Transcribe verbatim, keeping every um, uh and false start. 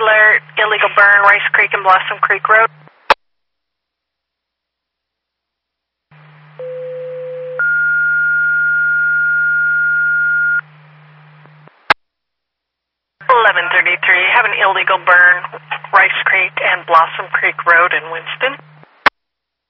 alert, illegal burn, Rice Creek and Blossom Creek Road. eleven thirty-three, have an illegal burn, Rice Creek and Blossom Creek Road in Winston.